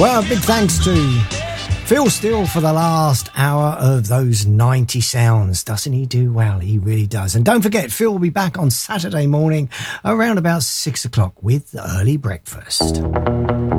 Well, big thanks to Phil Steele for the last hour of those 90 sounds. Doesn't he do well? He really does. And don't forget, Phil will be back on Saturday morning around about 6 o'clock with the early breakfast.